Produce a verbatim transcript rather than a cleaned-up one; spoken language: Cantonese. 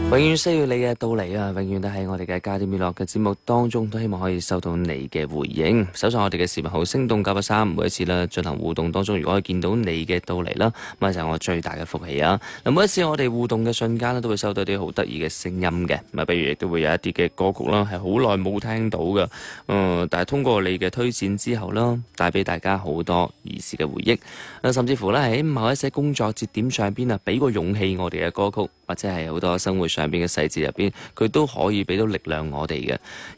永遠需要你嘅到嚟啊！永遠都喺我哋嘅加點娛樂嘅節目當中，都希望可以收到你嘅回應。搜索我哋嘅視頻號星動九八三，每一次啦進行互動當中，如果可以見到你嘅到嚟啦，咁就係我最大嘅福氣啊！嗱，每一次我哋互動嘅瞬間咧，都會收到啲好得意嘅聲音嘅，咁啊，比如亦都會有一啲嘅歌曲啦，係好耐冇聽到嘅，嗯，但係通過你嘅推薦之後啦，帶俾大家好多兒時嘅回憶，啊，甚至乎咧喺某一些工作節點上邊啊，俾個勇氣我哋嘅歌曲，或者係好多生活上邊嘅細節入邊，佢都可以俾到力量我哋嘅。